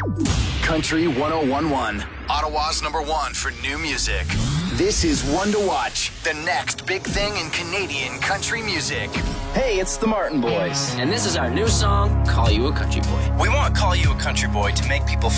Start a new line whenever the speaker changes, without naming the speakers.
Country 1011, Ottawa's #1 for new music. This is One to Watch, the next big thing in Canadian country music.
Hey, it's the Martin Boys.
And this is our new song, Call You a Country Boy.
We want Call You a Country Boy to make people